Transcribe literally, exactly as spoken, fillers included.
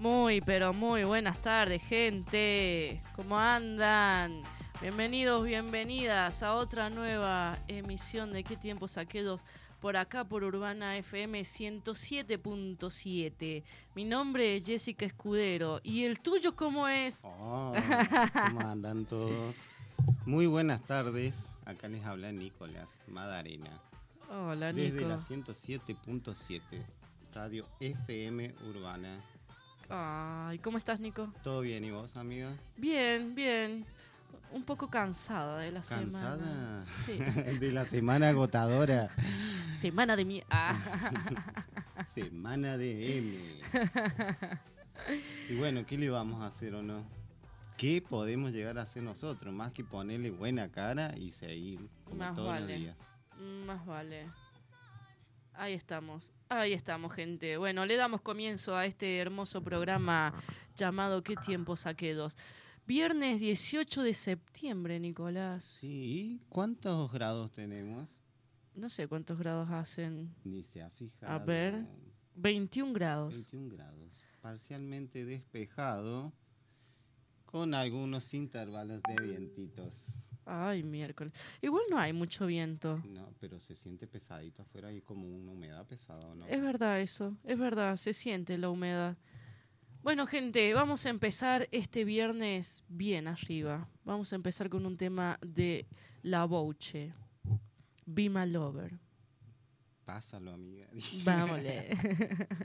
Muy, pero muy buenas tardes, gente. ¿Cómo andan? Bienvenidos, bienvenidas a otra nueva emisión de ¿Qué tiempos aquellos? Por acá, por Urbana F M ciento siete punto siete. Mi nombre es Jessica Escudero. ¿Y el tuyo cómo es? Oh, ¿cómo andan todos? Muy buenas tardes. Acá les habla Nicolás Madarena. Hola, Nico. Desde la ciento siete punto siete, Radio F M Urbana. Ay, ¿cómo estás, Nico? ¿Todo bien y vos, amiga? Bien, bien. Un poco cansada de la ¿Cansada? semana. Sí. De la semana agotadora. Semana de mi... Ah. Semana de M. Y bueno, ¿qué le vamos a hacer o no? ¿Qué podemos llegar a hacer nosotros? Más que ponerle buena cara y seguir como Más todos vale. los días. Más vale. Ahí estamos, ahí estamos, gente. Bueno, le damos comienzo a este hermoso programa llamado ¿Qué tiempos aquellos? Viernes dieciocho de septiembre, Nicolás. Sí, ¿cuántos grados tenemos? No sé cuántos grados hacen. Ni se ha fijado. A ver, veintiún grados. veintiún grados. Parcialmente despejado, con algunos intervalos de vientitos. Ay, miércoles. Igual no hay mucho viento. No, pero se siente pesadito afuera y como una humedad pesada, ¿no? Es verdad eso, es verdad, se siente la humedad. Bueno, gente, vamos a empezar este viernes bien arriba. Vamos a empezar con un tema de La Bouche. Be My Lover. Pásalo, amiga. Vámonos.